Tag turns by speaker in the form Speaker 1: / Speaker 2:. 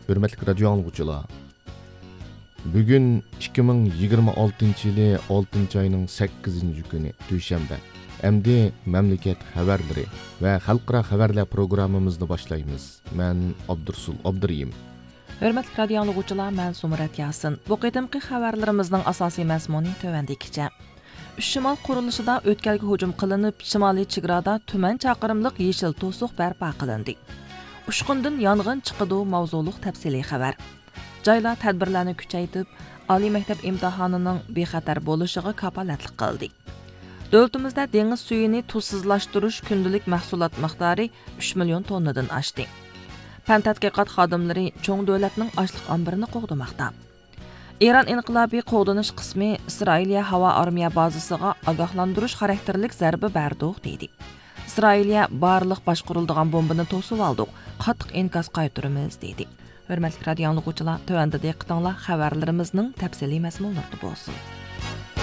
Speaker 1: Hürmetli radyo anlıqçılar. Bugün 2026 yılı 6 ayının 8 günü Düşenbe. Emdi memleket haberleri ve halkara haberler programımızda başlayımız. Ben Abdursul Abduriyim.
Speaker 2: Hürmetli radyo anlıqçılar, ben Sumurat Yasin. Bu qetimki haberlerimizin asasi mazmuni tövendikice. Şimal quruluşida ötkelgi hücum qılınıp, şimali çigrada tümen çaqırımlıq yeşil tosuq bərpa qılındı. Uşqundun yangın çıqıdı mavzuluq təfsili xəbər. Caylar tədbirlərini küçəytib, Ali Məktəb imtihanının bexatar bolışığı kapalatlık qıldı. Dövlətimizdə deniz suyunu tuzsuzlaşdırış kündülük məhsulat miqdarı 3 milyon tonnadan aşdı. Pen tədqiqat xadimləri çoğ dövlətinin açlıq ambirini qoğdumaqda. İran inqilabi qoğdunuş qismi İsrailiya hava armiya bazısıga agahlandırış xarakterlik zərbi bərduq deydi. İsrailiya barlıq başqurulduğan bombini tosup aldık, qatıq inkas qaytırımız deydi. Hürmetli radyo anlıqçılar, tövəndə diqqətinizlər xəbərlərimizin təfsili məzmunları bolsun.